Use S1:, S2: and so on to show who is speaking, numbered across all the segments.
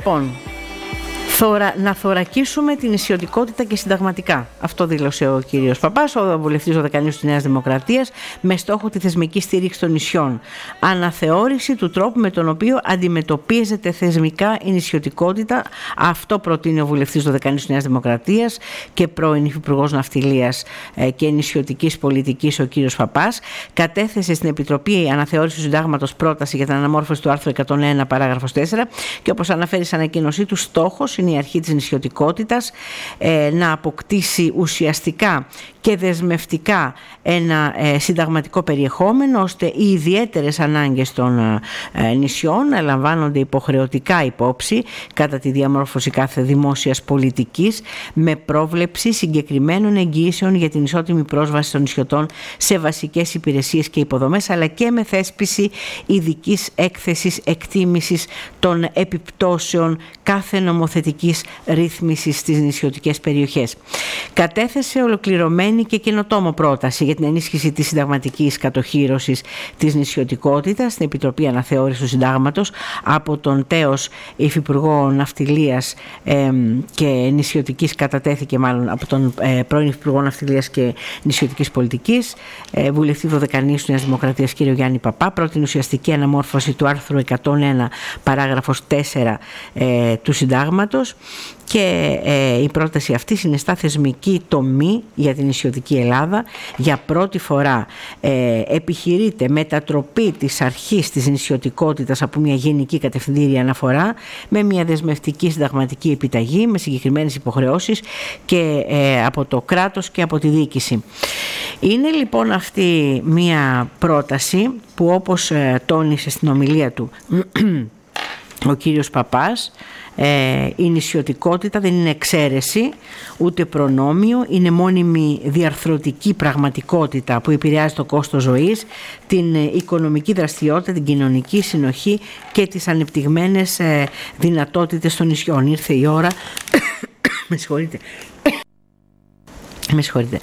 S1: Λοιπόν, να θωρακίσουμε την νησιωτικότητα και συνταγματικά. Αυτό δήλωσε ο κύριος Παπάς, ο βουλευτής δωδεκανής της Νέας Δημοκρατίας, με στόχο τη θεσμική στήριξη των νησιών. Αναθεώρηση του τρόπου με τον οποίο αντιμετωπίζεται θεσμικά η νησιωτικότητα. Αυτό προτείνει ο βουλευτής δωδεκανής της Νέας Δημοκρατίας και πρώην υφυπουργός ναυτιλίας και νησιωτικής πολιτικής, ο κύριος Παπάς. Κατέθεσε στην Επιτροπή Αναθεώρηση του Συντάγματος πρόταση για την αναμόρφωση του άρθρου 101 παράγραφος 4 και όπως αναφέρει σε ανακοίνωσή του, στόχος είναι η αρχή της νησιωτικότητας να αποκτήσει ουσιαστικά και δεσμευτικά ένα συνταγματικό περιεχόμενο, ώστε οι ιδιαίτερες ανάγκες των νησιών να λαμβάνονται υποχρεωτικά υπόψη κατά τη διαμόρφωση κάθε δημόσιας πολιτικής, με πρόβλεψη συγκεκριμένων εγγυήσεων για την ισότιμη πρόσβαση των νησιωτών σε βασικές υπηρεσίες και υποδομές, αλλά και με θέσπιση ειδικής έκθεσης εκτίμησης των επιπτώσεων κάθε νομοθετικής ρύθμισης στις νησιωτικές περιοχές. Κατέθεσε ολοκληρωμένη και καινοτόμο πρόταση για την ενίσχυση της συνταγματικής κατοχύρωσης της νησιωτικότητας στην Επιτροπή Αναθεώρησης του Συντάγματος από τον τέος υφυπουργό ναυτιλίας και νησιωτικής, κατατέθηκε μάλλον από τον πρώην υφυπουργό ναυτιλίας και νησιωτικής πολιτικής, βουλευτή δωδεκανής της Νέας Δημοκρατίας, κύριο Γιάννη Παπά. Πρότεινε ουσιαστική αναμόρφωση του άρθρου 101 παράγραφος 4 του Συντάγματος. Και η πρόταση αυτή συνιστά θεσμική τομή για την νησιωτική Ελλάδα. Για πρώτη φορά επιχειρείται μετατροπή της αρχής της νησιωτικότητας από μια γενική κατευθυντήρια αναφορά με μια δεσμευτική συνταγματική επιταγή με συγκεκριμένες υποχρεώσεις και από το κράτος και από τη διοίκηση. Είναι λοιπόν αυτή μια πρόταση που, όπως τόνισε στην ομιλία του ο κύριος Παπάς, η νησιωτικότητα δεν είναι εξαίρεση ούτε προνόμιο, είναι μόνιμη διαρθρωτική πραγματικότητα που επηρεάζει το κόστος ζωής, την οικονομική δραστηριότητα, την κοινωνική συνοχή και τις ανεπτυγμένες δυνατότητες των νησιών. Ήρθε η ώρα με συγχωρείτε.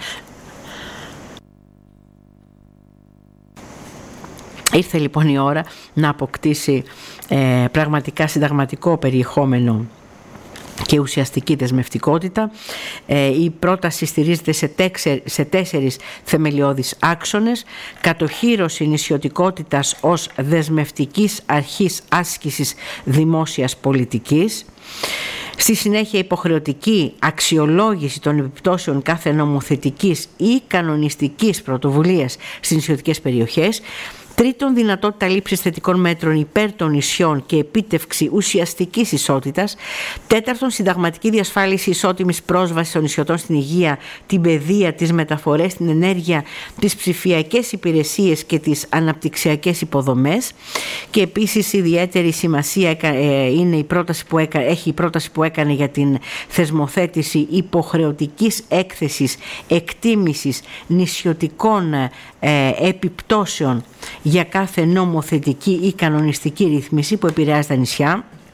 S1: Ήρθε λοιπόν η ώρα να αποκτήσει πραγματικά συνταγματικό περιεχόμενο και ουσιαστική δεσμευτικότητα. Η πρόταση στηρίζεται σε 4 θεμελιώδεις άξονες: κατοχύρωση νησιωτικότητας ως δεσμευτικής αρχής άσκησης δημόσιας πολιτικής, στη συνέχεια υποχρεωτική αξιολόγηση των επιπτώσεων κάθε νομοθετικής ή κανονιστικής πρωτοβουλίας στις νησιωτικές περιοχές, τρίτον, δυνατότητα λήψης θετικών μέτρων υπέρ των νησιών και επίτευξη ουσιαστικής ισότητας. Τέταρτον, συνταγματική διασφάλιση ισότιμης πρόσβασης των νησιωτών στην υγεία, την παιδεία, τις μεταφορές, την ενέργεια, τις ψηφιακές υπηρεσίες και τις αναπτυξιακές υποδομές. Και επίσης ιδιαίτερη σημασία είναι έχει η πρόταση που έκανε για την θεσμοθέτηση υποχρεωτικής έκθεσης εκτίμησης νησιωτικών επιπτώσεων για κάθε νομοθετική ή κανονιστική ρύθμιση που επηρεάζει τα νησιά.